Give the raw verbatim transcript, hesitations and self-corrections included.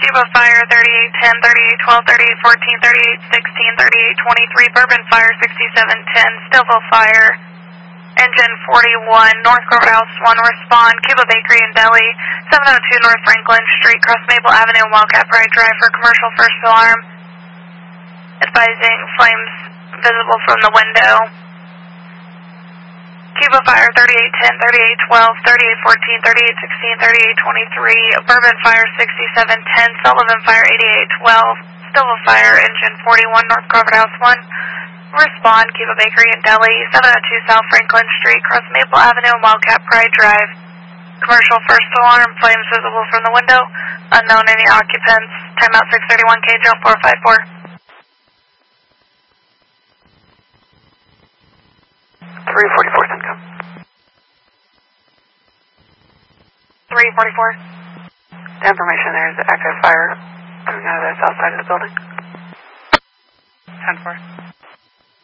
Cuba Fire thirty-eight ten, thirty-eight twelve, thirty-eight fourteen, thirty-eight sixteen, thirty-eight twenty-three, Bourbon Fire sixty-seven ten, Stillville Fire, Engine forty-one, North Corporate House one, respond, Cuba Bakery and Deli, seven oh two North Franklin Street, Cross Maple Avenue, Wildcat Pride Drive for commercial first alarm, advising flames visible from the window. Cuba Fire thirty-eight ten, thirty-eight twelve, thirty-eight fourteen, thirty-eight sixteen, thirty-eight twenty-three, Bourbon Fire sixty-seven ten, Sullivan Fire eighty-eight twelve, Stillville Fire, Engine forty-one, North Corporate House one, respond, Cuba Bakery and Deli, seven oh two South Franklin Street, Cross Maple Avenue, Wildcat Pride Drive. Commercial first alarm, flames visible from the window, unknown any occupants, timeout six thirty-one K J four five four. three forty-four, Simcoe. three forty-four. The information there is active fire coming out of the south side of the building. ten four.